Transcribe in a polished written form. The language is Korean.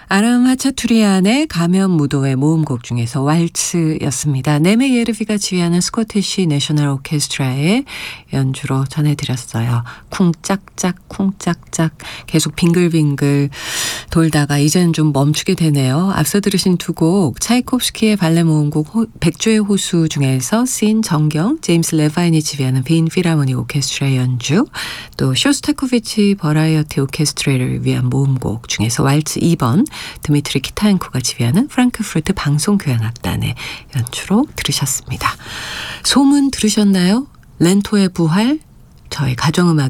아람 하차투리안의 가면무도회 모음곡 중에서 왈츠였습니다. 네메 예르비가 지휘하는 스코티시 내셔널 오케스트라의 연주로 전해드렸어요. 쿵짝짝 쿵짝짝 계속 빙글빙글 돌다가 이제는 좀 멈추게 되네요. 앞서 들으신 두 곡 차이콥스키의 발레 모음곡 백조의 호수 중에서 쓰인 정경, 제임스 레바인이 지휘하는 빈 필하모니 오케스트라의 연주, 또 쇼스타코비치 버라이어티 오케스트라를 위한 모음곡 중에서 왈츠 2번 드미트리 키타엔코가 지휘하는 프랑크푸르트 방송교향악단의 연주로 들으셨습니다. 소문 들으셨나요? 렌토의 부활, 저의 가정음악